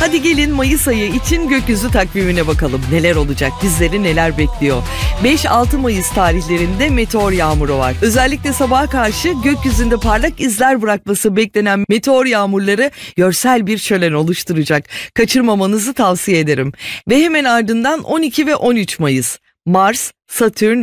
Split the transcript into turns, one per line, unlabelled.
Hadi gelin Mayıs ayı için gökyüzü takvimine bakalım. Neler olacak? Bizleri neler bekliyor? 5-6 Mayıs tarihlerinde meteor yağmuru var. Özellikle sabaha karşı gökyüzünde parlak izler bırakması beklenen meteor yağmurları görsel bir şölen oluşturacak. Kaçırmamanızı tavsiye ederim. Ve hemen ardından 12 ve 13 Mayıs. Mars, Satürn